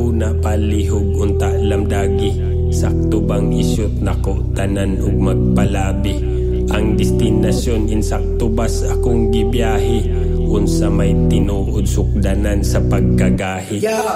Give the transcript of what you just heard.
huna palihog unta lamdagi. Sakto bang isyot nako tanan ug magpalabi. Ang destinasyon insakto bas akong gibiyahe. Unsa may tinuod sukdanan sa pagkagahi.